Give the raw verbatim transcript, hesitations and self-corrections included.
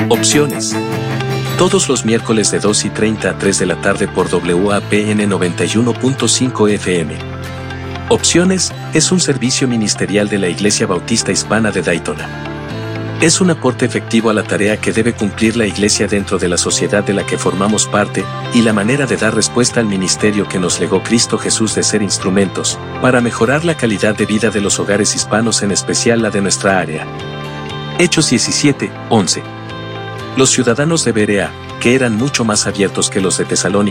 Opciones. Todos los miércoles de dos y treinta a tres de la tarde por W A P N noventa y uno punto cinco F M. Opciones, es un servicio ministerial de la Iglesia Bautista Hispana de Daytona. Es un aporte efectivo a la tarea que debe cumplir la Iglesia dentro de la sociedad de la que formamos parte, y la manera de dar respuesta al ministerio que nos legó Cristo Jesús de ser instrumentos, para mejorar la calidad de vida de los hogares hispanos, en especial la de nuestra área. Hechos diecisiete, once. Los ciudadanos de Berea, que eran mucho más abiertos que los de Tesalónica,